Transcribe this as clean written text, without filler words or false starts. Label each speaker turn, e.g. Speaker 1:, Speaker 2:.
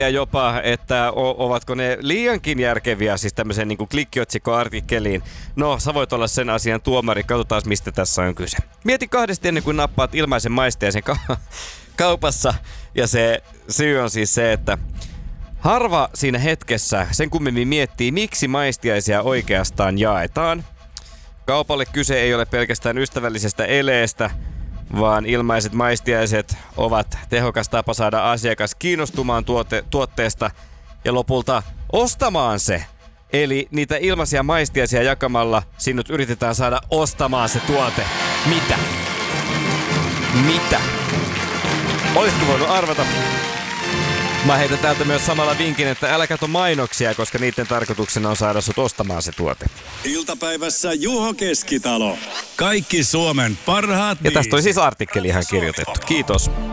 Speaker 1: ja jopa, että ovatko ne liiankin järkeviä siis tämmöiseen niin kuin klikkiotsikkoartikkeliin. No, sä voit olla sen asian tuomari, katsotaan mistä tässä on kyse. Mieti kahdesti ennen kuin nappaat ilmaisen maistiaisen kaupassa. Ja se syy on siis se, että harva siinä hetkessä sen kummemmin miettii, miksi maistiaisia oikeastaan jaetaan. Kaupalle kyse ei ole pelkästään ystävällisestä eleestä, vaan ilmaiset maistiaiset ovat tehokas tapa saada asiakas kiinnostumaan tuotteesta ja lopulta ostamaan se. Eli niitä ilmaisia maistiaisia jakamalla sinut yritetään saada ostamaan se tuote. Mitä? Olisitko voinut arvata? Mä heitän täältä myös samalla vinkin, että älä katso mainoksia, koska niiden tarkoituksena on saada sut ostamaan se tuote.
Speaker 2: Iltapäivässä Juho Keskitalo. Kaikki Suomen parhaat
Speaker 1: ja tästä oli siis artikkeli ihan kirjoitettu. Kiitos.